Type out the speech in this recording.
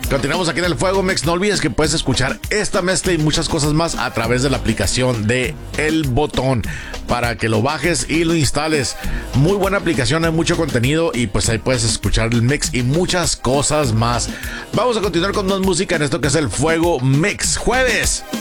Continuamos aquí en el Fuego Mix. No olvides que puedes escuchar esta mezcla y muchas cosas más a través de la aplicación de El Botón para que lo bajes y lo instales. Muy buena aplicación, hay mucho contenido y pues ahí puedes escuchar el mix y muchas cosas más. Vamos a continuar con más música en esto que es el Fuego Mix. Jueves